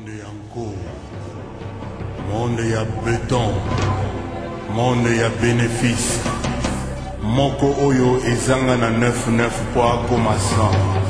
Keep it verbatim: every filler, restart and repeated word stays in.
Monde ya nko, monde ya béton, monde ya bénéfice. Moko oyo ezanga na neuf neuf po akoma cent.